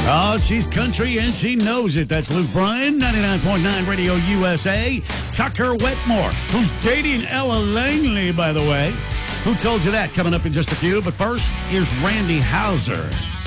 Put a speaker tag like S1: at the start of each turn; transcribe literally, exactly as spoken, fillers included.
S1: Oh, she's country and she knows it. That's Luke Bryan, ninety-nine point nine Radio U S A. Tucker Wetmore, who's dating Ella Langley, by the way. Who told you that? Coming up in just a few. But first, here's Randy Houser.